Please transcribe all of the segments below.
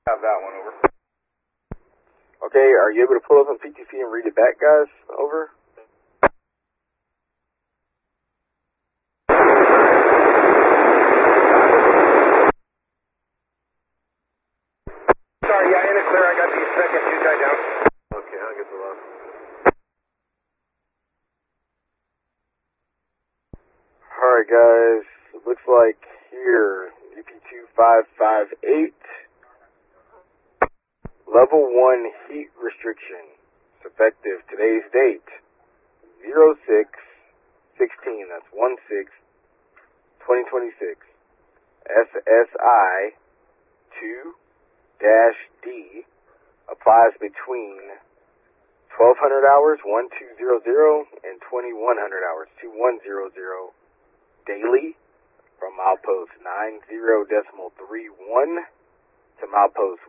Have that one, over. Okay, are you able to pull up on PTC and read it back, guys? Over. Sorry, yeah, in the clear. I got the second two guy down. Okay, I'll get the last. Alright, guys. It looks like here, UP2558, level 1 heat restriction. It's effective today's date, 06/16, that's 1/6/2026. SSI 2-D applies between 1200 hours, 1200, and 2100 hours, 2100 daily from milepost 90.31 to milepost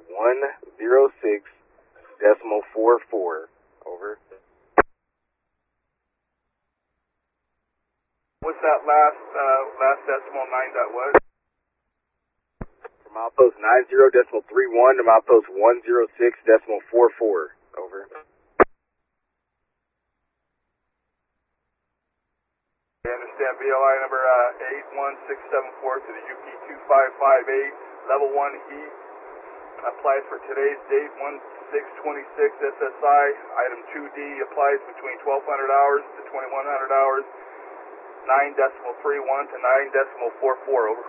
106.44. Over. What's that last decimal 9 dot what? From milepost 90.31 to milepost 106.44. Over. I understand. BLI number 81674 to the UP2558, level 1 heat applies for today's date, 1/6/26. SSI item 2D applies between 1200 hours to 2100 hours, 9.31 to 9.44. Over.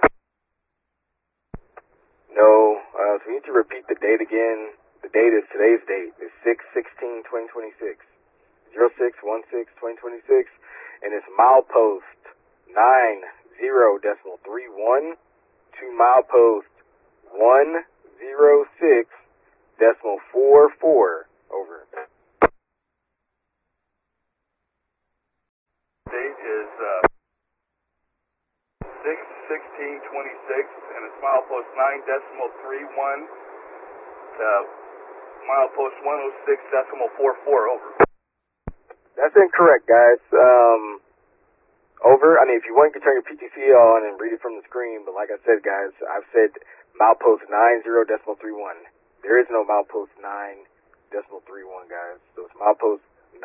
No, so we need to repeat the date again. The date is today's date. It's 6/16/2026. 06/16/2026. And it's milepost 90.31 to milepost 106.44. Over. Date is 6/16/26, and it's milepost 9.31 to milepost 106.44. Over. That's incorrect, guys. Over. I mean, if you want, you can turn your PTC on and read it from the screen. But like I said, guys, I've said milepost 90.31. There is no milepost 9.31, guys. So it's milepost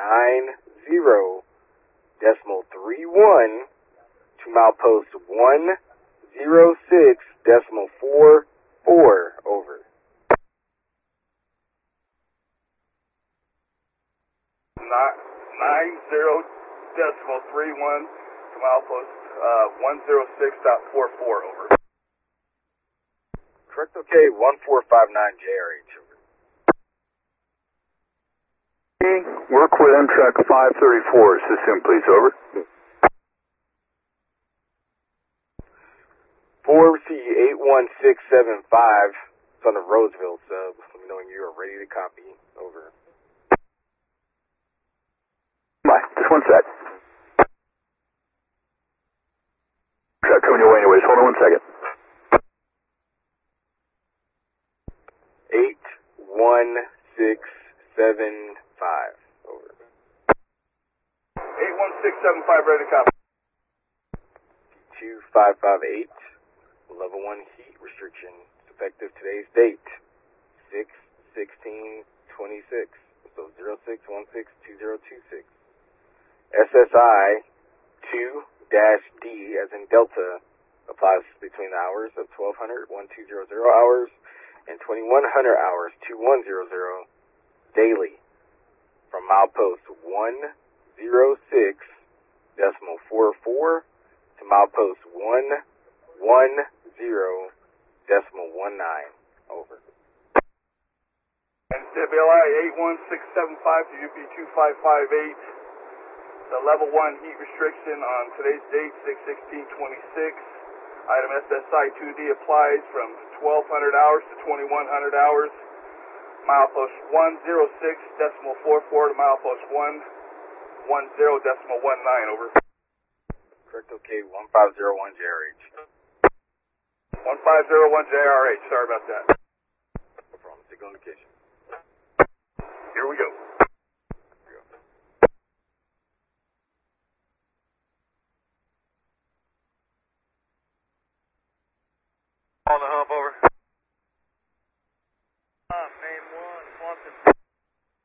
90.31 to milepost 106.44. Over. 90.31 to milepost 106.44. Over. Correct. Okay. 1459 JRH. Over. Work with Amtrak 534. Assume, please. Over. 4C81675. It's on the Roseville sub. Let me know when you are ready to copy. Over. Bye. Just one sec. Truck coming your way anyways. Hold on 1 second. 81675. Over. 81675, ready to copy. 2558. Level 1 heat restriction. It's effective today's date. 6/16/26. So 06/16/2026. SSI 2-D as in Delta applies between the hours of 1200, 1200 hours, and 2100 hours, 2100 daily from milepost 106.44 to milepost 110.19. Over. And BLI 81675 to UP2558. The level 1 heat restriction on today's date, 6/16/26. Item SSI 2D applies from 1200 hours to 2100 hours. Milepost 106.44 to milepost 110.19. Over. Correct. Okay. 1501 JRH. 1501 JRH. Sorry about that. No problem. Signal indication. Here we go.